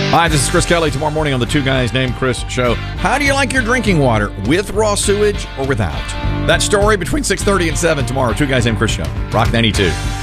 Hi, this is Chris Kelly. Tomorrow morning on the Two Guys Named Chris show. How do you like your drinking water? With raw sewage or without? That story between 6:30 and 7 tomorrow. Two Guys Named Chris show. Rock 92.